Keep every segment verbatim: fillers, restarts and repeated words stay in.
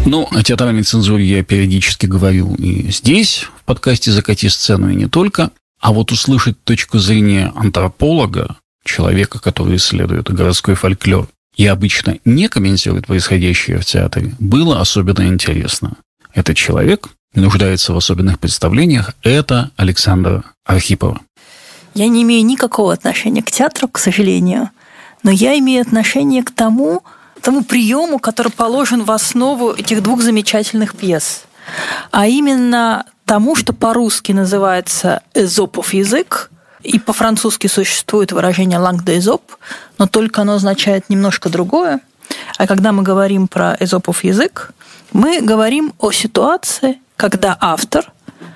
Ну, о театральной цензуре я периодически говорю и здесь, в подкасте «Закати сцену», и не только. А вот услышать точку зрения антрополога, человека, который исследует городской фольклор, и обычно не комментирует происходящее в театре, было особенно интересно. Этот человек нуждается в особенных представлениях. Это Александра Архипова. Я не имею никакого отношения к театру, к сожалению, но я имею отношение к тому, тому приему, который положен в основу этих двух замечательных пьес. А именно тому, что по-русски называется «Эзопов язык», и по-французски существует выражение «langue d'Ésope», но только оно означает немножко другое. А когда мы говорим про «Эзопов язык», мы говорим о ситуации, когда автор,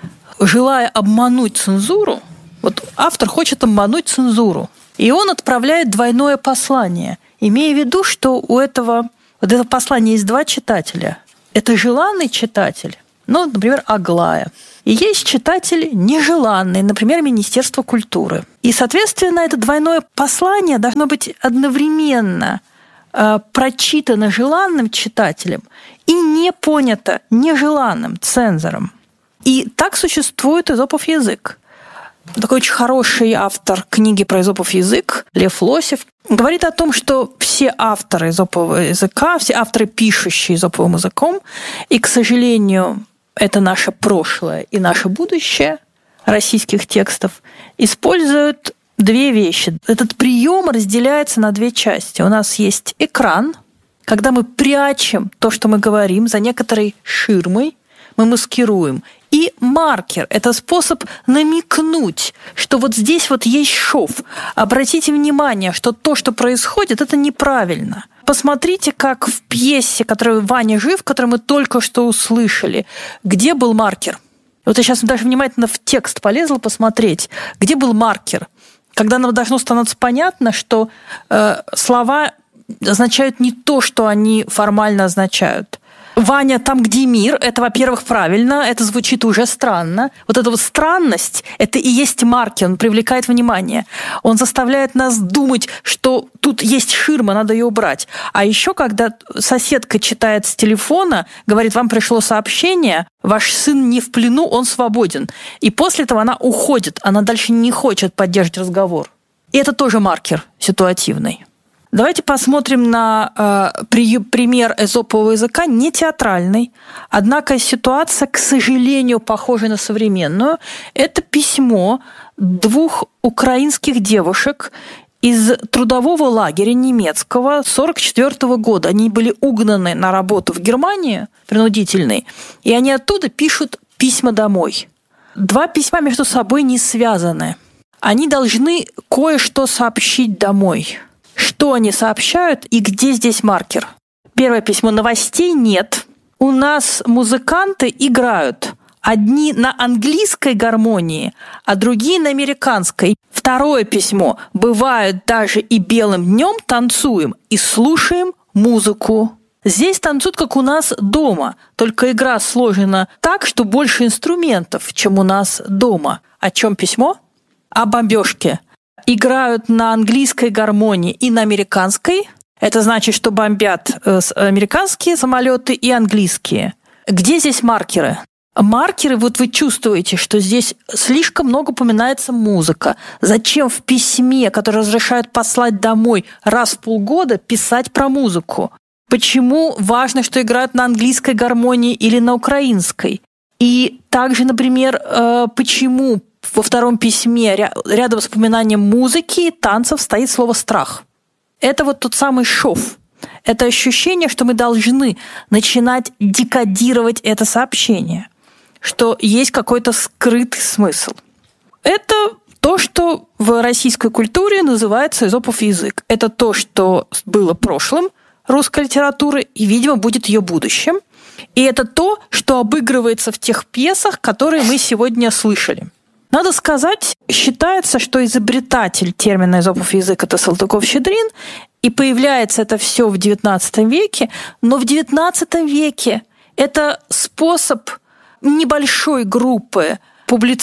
желая обмануть цензуру, вот автор хочет обмануть цензуру, и он отправляет двойное послание, имея в виду, что у этого, вот этого послания есть два читателя. Это желанный читатель, ну, например, Аглая. И есть читатель нежеланный, например, Министерство культуры. И, соответственно, это двойное послание должно быть одновременно э, прочитано желанным читателем и не понято нежеланным цензором. И так существует Эзопов язык. Такой очень хороший автор книги про Эзопов язык, Лев Лосев, говорит о том, что все авторы эзопового языка, все авторы, пишущие эзоповым языком, и, к сожалению, это наше прошлое и наше будущее российских текстов, используют две вещи. Этот прием разделяется на две части. У нас есть экран, когда мы прячем то, что мы говорим, за некоторой ширмой, мы маскируем. И маркер – это способ намекнуть, что вот здесь вот есть шов. Обратите внимание, что то, что происходит, это неправильно. Посмотрите, как в пьесе, которую «Ваня жив», которую мы только что услышали, где был маркер. Вот я сейчас даже внимательно в текст полезла посмотреть, где был маркер. Когда нам должно становиться понятно, что э, слова означают не то, что они формально означают. Ваня, там, где мир, это, во-первых, правильно, это звучит уже странно. Вот эта вот странность, это и есть маркер, он привлекает внимание. Он заставляет нас думать, что тут есть ширма, надо ее убрать. А еще, когда соседка читает с телефона, говорит, вам пришло сообщение, ваш сын не в плену, он свободен. И после этого она уходит, она дальше не хочет поддерживать разговор. И это тоже маркер ситуативный. Давайте посмотрим на э, при, пример эзопового языка, не театральный. Однако ситуация, к сожалению, похожа на современную. Это письмо двух украинских девушек из трудового лагеря немецкого сорок четвёртого года. Они были угнаны на работу в Германию, принудительной, и они оттуда пишут письма домой. Два письма между собой не связаны. Они должны кое-что сообщить домой. Что они сообщают и где здесь маркер? Первое письмо. Новостей нет. У нас музыканты играют. Одни на английской гармонии, а другие на американской. Второе письмо. Бывает даже и белым днем танцуем и слушаем музыку. Здесь танцуют, как у нас дома, только игра сложена так, что больше инструментов, чем у нас дома. О чем письмо? О бомбежке. Играют на английской гармонии и на американской. Это значит, что бомбят американские самолеты и английские. Где здесь маркеры? Маркеры, вот вы чувствуете, что здесь слишком много упоминается музыка. Зачем в письме, которое разрешают послать домой раз в полгода, писать про музыку? Почему важно, что играют на английской гармонии или на украинской? И также, например, почему во втором письме рядом с упоминанием музыки и танцев стоит слово «страх». Это вот тот самый шов. Это ощущение, что мы должны начинать декодировать это сообщение, что есть какой-то скрытый смысл. Это то, что в российской культуре называется эзопов язык. Это то, что было прошлым русской литературы и, видимо, будет ее будущим. И это то, что обыгрывается в тех пьесах, которые мы сегодня слышали. Надо сказать, считается, что изобретатель термина «эзопов язык» – это Салтыков-Щедрин, и появляется это все в девятнадцатом веке, но в девятнадцатом веке это способ небольшой группы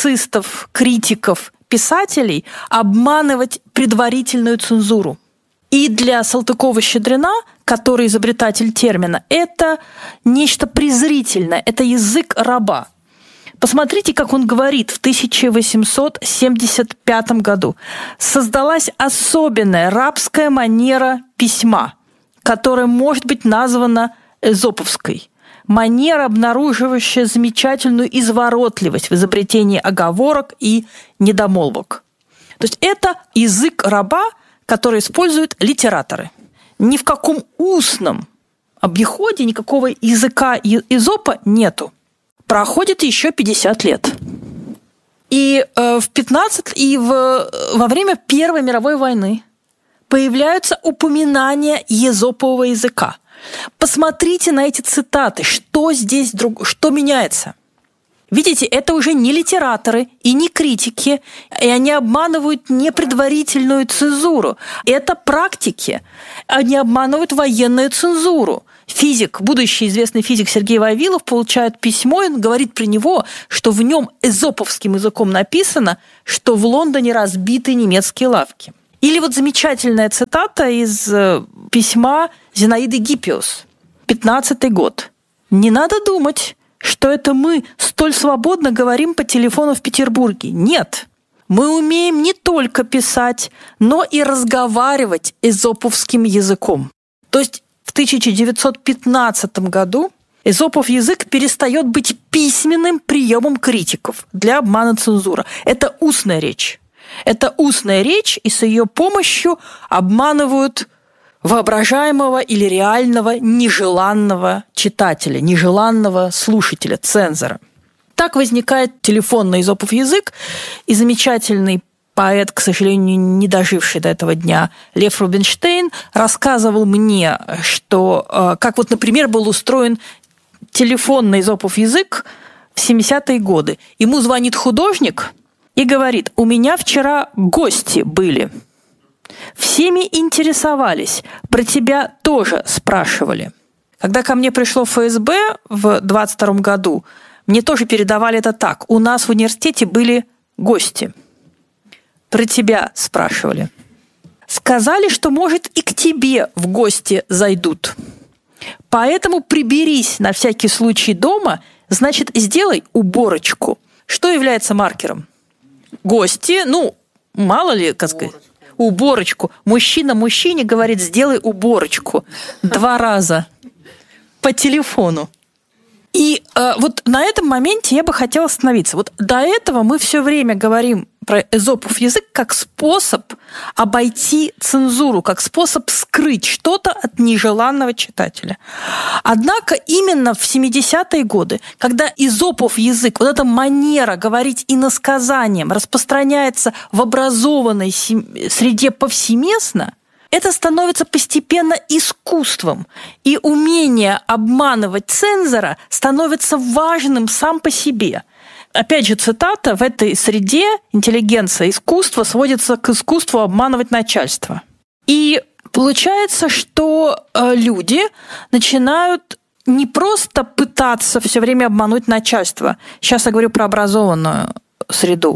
публицистов, критиков, писателей обманывать предварительную цензуру. И для Салтыкова-Щедрина, который изобретатель термина, это нечто презрительное, это язык раба. Посмотрите, как он говорит в тысяча восемьсот семьдесят пятом году. Создалась особенная рабская манера письма, которая может быть названа эзоповской. Манера, обнаруживающая замечательную изворотливость в изобретении оговорок и недомолвок. То есть это язык раба, который используют литераторы. Ни в каком устном обиходе никакого языка Эзопа нету. Проходит еще пятьдесят лет. И э, в пятнадцать и в, во время Первой мировой войны появляются упоминания эзопового языка. Посмотрите на эти цитаты, что здесь друг... что меняется. Видите, это уже не литераторы и не критики, и они обманывают не предварительную цензуру. Это практики. Они обманывают военную цензуру. Физик, будущий известный физик Сергей Вавилов получает письмо, и он говорит при него, что в нем эзоповским языком написано, что в Лондоне разбиты немецкие лавки. Или вот замечательная цитата из письма Зинаиды Гиппиус, пятнадцатый год. «Не надо думать, что это мы столь свободно говорим по телефону в Петербурге. Нет, мы умеем не только писать, но и разговаривать эзоповским языком». То есть в тысяча девятьсот пятнадцатом году эзопов язык перестает быть письменным приемом критиков для обмана цензуры. Это устная речь. Это устная речь, и с ее помощью обманывают воображаемого или реального нежеланного читателя, нежеланного слушателя, цензора. Так возникает телефонный эзопов язык, и замечательный поэт, к сожалению, не доживший до этого дня, Лев Рубинштейн, рассказывал мне, что, как вот, например, был устроен телефонный эзопов язык в семидесятые годы. Ему звонит художник и говорит: «У меня вчера гости были. Всеми интересовались, про тебя тоже спрашивали». Когда ко мне пришло эф эс бэ в двадцать втором году, мне тоже передавали это так. У нас в университете были гости. Про тебя спрашивали. Сказали, что, может, и к тебе в гости зайдут. Поэтому приберись на всякий случай дома, значит, сделай уборочку. Что является маркером? Гости, ну, мало ли, как сказать, уборочку. Мужчина мужчине говорит: сделай уборочку. Два раза. По телефону. И э, вот на этом моменте я бы хотела остановиться. Вот до этого мы все время говорим про эзопов язык как способ обойти цензуру, как способ скрыть что-то от нежеланного читателя. Однако именно в семидесятые годы, когда эзопов язык, вот эта манера говорить иносказанием распространяется в образованной среде повсеместно, это становится постепенно искусством, и умение обманывать цензора становится важным сам по себе. Опять же, цитата: «В этой среде интеллигенция, искусство сводится к искусству обманывать начальство». И получается, что люди начинают не просто пытаться все время обмануть начальство. Сейчас я говорю про образованную среду.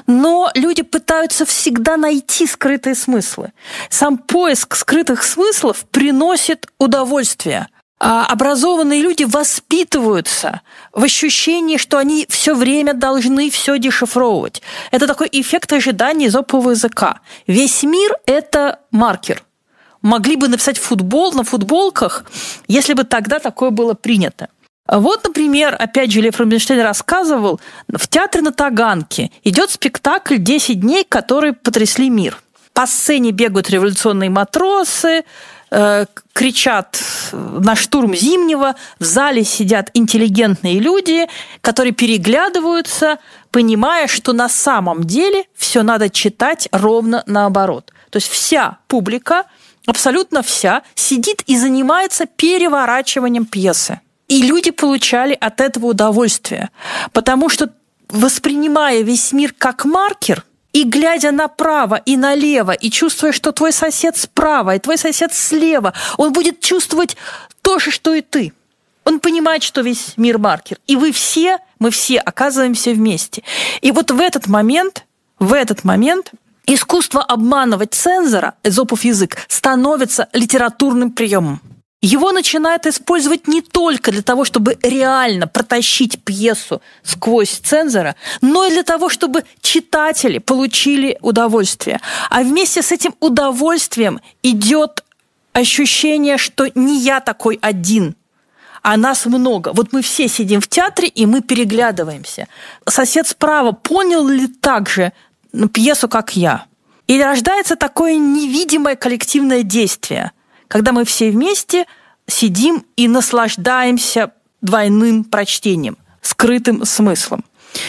Но люди пытаются всегда найти скрытые смыслы. Сам поиск скрытых смыслов приносит удовольствие. А образованные люди воспитываются в ощущении, что они все время должны все дешифровывать. Это такой эффект ожидания эзопового языка. Весь мир – это маркер. Могли бы написать футбол на футболках, если бы тогда такое было принято. Вот, например, опять же, Лев Рубинштейн рассказывал, в театре на Таганке идет спектакль «десять дней, которые потрясли мир». По сцене бегают революционные матросы, э, кричат на штурм Зимнего, в зале сидят интеллигентные люди, которые переглядываются, понимая, что на самом деле все надо читать ровно наоборот. То есть вся публика, абсолютно вся, сидит и занимается переворачиванием пьесы. И люди получали от этого удовольствие, потому что, воспринимая весь мир как маркер, и глядя направо и налево, и чувствуя, что твой сосед справа, и твой сосед слева, он будет чувствовать то же, что и ты. Он понимает, что весь мир маркер. И вы все, мы все оказываемся вместе. И вот в этот момент, в этот момент Искусство обманывать цензора, Эзопов язык, становится литературным приемом. Его начинают использовать не только для того, чтобы реально протащить пьесу сквозь цензора, но и для того, чтобы читатели получили удовольствие. А вместе с этим удовольствием идет ощущение, что не я такой один, а нас много. Вот мы все сидим в театре, и мы переглядываемся. Сосед справа понял ли так же пьесу, как я? И рождается такое невидимое коллективное действие, когда мы все вместе сидим и наслаждаемся двойным прочтением, скрытым смыслом.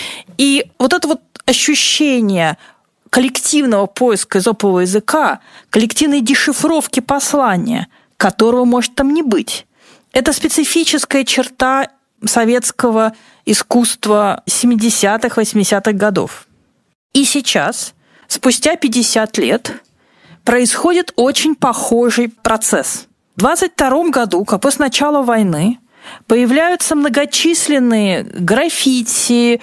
И вот это вот ощущение коллективного поиска эзопового языка, коллективной дешифровки послания, которого может там не быть, это специфическая черта советского искусства семидесятых, восьмидесятых годов. И сейчас, спустя пятьдесят лет, происходит очень похожий процесс. В двадцать втором году, как после начала войны, появляются многочисленные граффити,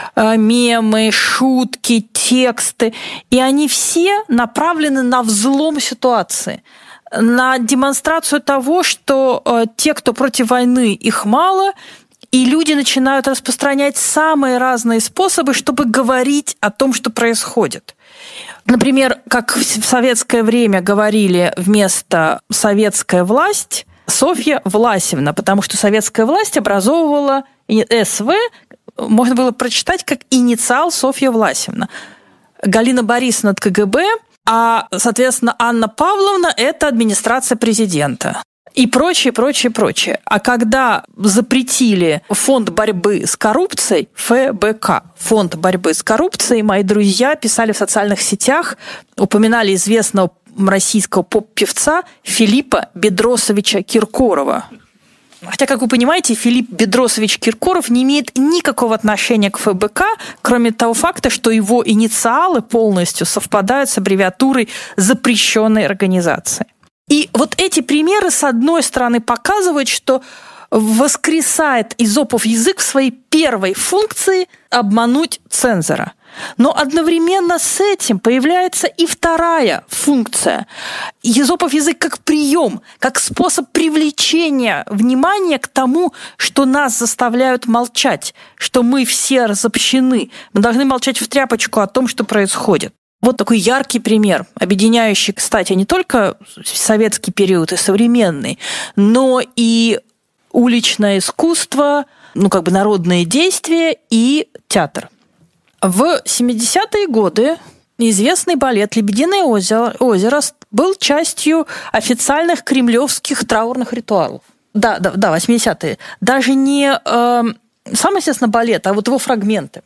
мемы, шутки, тексты, и они все направлены на взлом ситуации, на демонстрацию того, что те, кто против войны, их мало, и люди начинают распространять самые разные способы, чтобы говорить о том, что происходит. Например, как в советское время говорили вместо «советская власть» Софья Власевна, потому что советская власть образовывала СВ, можно было прочитать как инициал Софья Власевна. Галина Борисовна – это КГБ, а, соответственно, Анна Павловна – это администрация президента. И прочее, прочее, прочее. А когда запретили фонд борьбы с коррупцией, ФБК, фонд борьбы с коррупцией, мои друзья писали в социальных сетях, упоминали известного российского поп-певца Филиппа Бедросовича Киркорова. Хотя, как вы понимаете, Филипп Бедросович Киркоров не имеет никакого отношения к ФБК, кроме того факта, что его инициалы полностью совпадают с аббревиатурой запрещенной организации. И вот эти примеры, с одной стороны, показывают, что воскресает Эзопов язык в своей первой функции обмануть цензора. Но одновременно с этим появляется и вторая функция. Эзопов язык как прием, как способ привлечения внимания к тому, что нас заставляют молчать, что мы все разобщены. Мы должны молчать в тряпочку о том, что происходит. Вот такой яркий пример, объединяющий, кстати, не только советский период и современный, но и уличное искусство, ну, как бы народные действия и театр. В семидесятые годы известный балет «Лебединое озеро», озеро был частью официальных кремлевских траурных ритуалов. Да, да, да, восьмидесятые. Даже не э, сам, естественно, балет, а вот его фрагменты.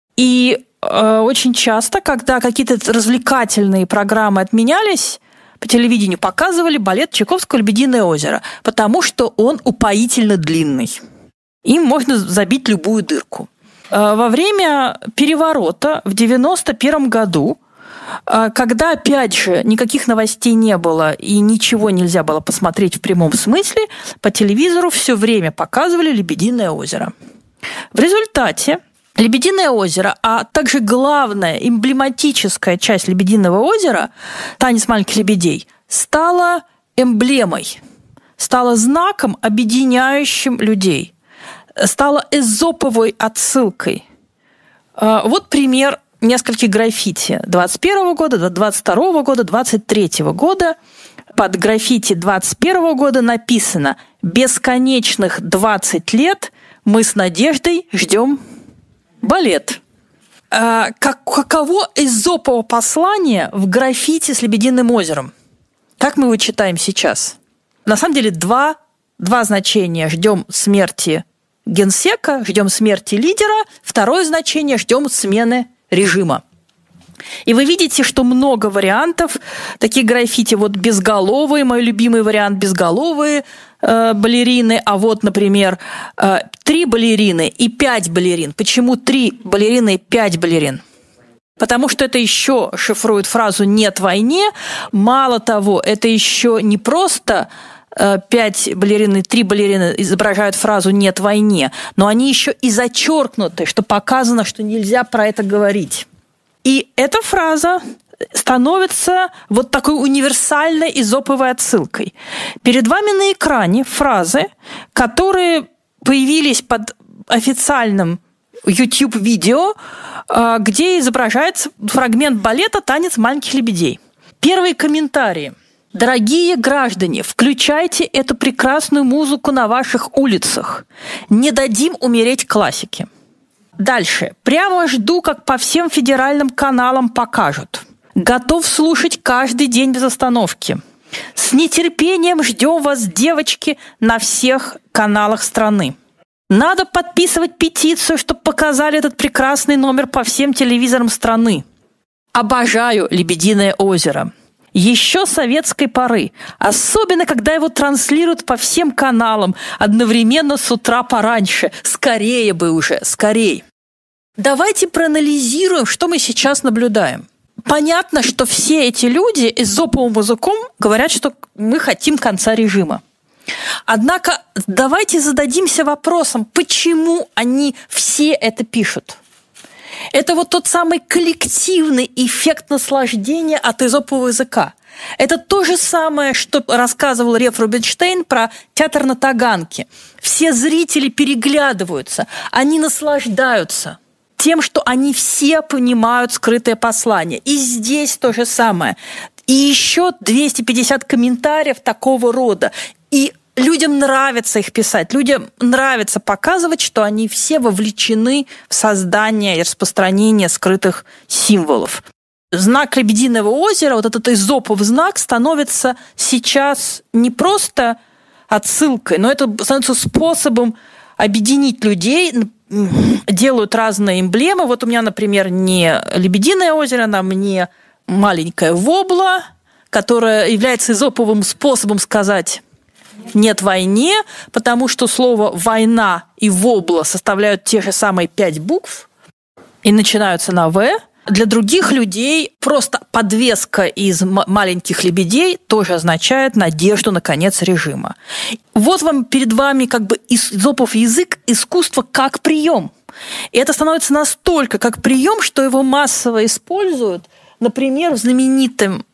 И очень часто, когда какие-то развлекательные программы отменялись, по телевидению показывали балет Чайковского «Лебединое озеро», потому что он упоительно длинный. Им можно забить любую дырку. Во время переворота в девяносто первом году, когда, опять же, никаких новостей не было и ничего нельзя было посмотреть в прямом смысле, по телевизору все время показывали «Лебединое озеро». В результате «Лебединое озеро», а также главная эмблематическая часть «Лебединого озера» «Танец маленьких лебедей» стала эмблемой, стала знаком, объединяющим людей, стала эзоповой отсылкой. Вот пример нескольких граффити двадцать первого года, двадцать второго года, двадцать третьего года. Под граффити двадцать первого года написано «Бесконечных двадцать лет мы с надеждой ждем балет». Как, каково эзопово послание в граффити с «Лебединым озером»? Как мы его читаем сейчас? На самом деле два, два значения. Ждем смерти генсека, ждем смерти лидера. Второе значение – ждем смены режима. И вы видите, что много вариантов. Такие граффити, вот безголовые, мой любимый вариант, безголовые э, балерины. А вот, например, э, три балерины и пять балерин. Почему три балерины и пять балерин? Потому что это еще шифрует фразу «нет войне». Мало того, это еще не просто э, пять балерин и три балерины изображают фразу «нет войне», но они еще и зачеркнуты, что показано, что нельзя про это говорить. И эта фраза становится вот такой универсальной эзоповой отсылкой. Перед вами на экране фразы, которые появились под официальным YouTube-видео, где изображается фрагмент балета «Танец маленьких лебедей». Первые комментарии. Дорогие граждане, включайте эту прекрасную музыку на ваших улицах. Не дадим умереть классике. Дальше. Прямо жду, как по всем федеральным каналам покажут. Готов слушать каждый день без остановки. С нетерпением ждем вас, девочки, на всех каналах страны. Надо подписывать петицию, чтобы показали этот прекрасный номер по всем телевизорам страны. Обожаю «Лебединое озеро». Еще с советской поры, особенно когда его транслируют по всем каналам, одновременно с утра пораньше. Скорее бы уже, скорее. Давайте проанализируем, что мы сейчас наблюдаем. Понятно, что все эти люди эзоповым языком говорят, что мы хотим конца режима. Однако давайте зададимся вопросом, почему они все это пишут. Это вот тот самый коллективный эффект наслаждения от эзопового языка. Это то же самое, что рассказывал Лев Рубинштейн про театр на Таганке. Все зрители переглядываются, они наслаждаются тем, что они все понимают скрытое послание. И здесь то же самое. И еще двести пятьдесят комментариев такого рода. И людям нравится их писать, людям нравится показывать, что они все вовлечены в создание и распространение скрытых символов. Знак Лебединого озера, вот этот эзопов знак, становится сейчас не просто отсылкой, но это становится способом объединить людей, делают разные эмблемы. Вот у меня, например, не Лебединое озеро, на мне маленькая вобла, которая является эзоповым способом сказать «нет войне», потому что слово «война» и «вобла» составляют те же самые пять букв и начинаются на «в». Для других людей просто подвеска из маленьких лебедей тоже означает надежду на конец режима. Вот вам перед вами как бы эзопов язык, искусство как прием. И это становится настолько как прием, что его массово используют, например, в знаменитой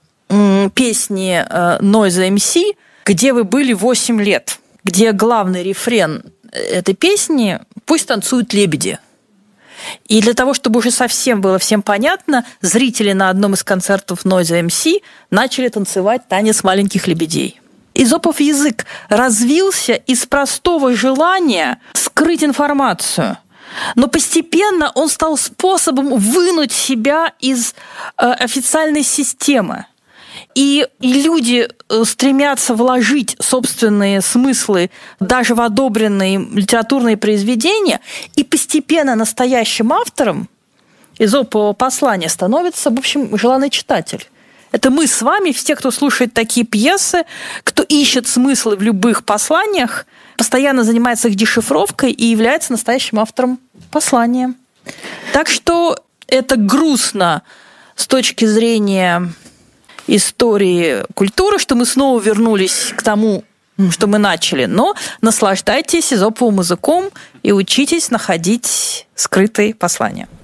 песне Noise эм си «Где вы были восемь лет», где главный рефрен этой песни «Пусть танцуют лебеди». И для того, чтобы уже совсем было всем понятно, зрители на одном из концертов Noise эм си начали танцевать танец маленьких лебедей. Эзопов язык развился из простого желания скрыть информацию, но постепенно он стал способом вынуть себя из э, официальной системы. И, и люди стремятся вложить собственные смыслы даже в одобренные литературные произведения, и постепенно настоящим автором эзопового послания становится, в общем, желанный читатель. Это мы с вами, все, кто слушает такие пьесы, кто ищет смыслы в любых посланиях, постоянно занимается их дешифровкой и является настоящим автором послания. Так что это грустно с точки зрения истории культуры, что мы снова вернулись к тому, что мы начали. Но наслаждайтесь эзоповым языком и учитесь находить скрытые послания.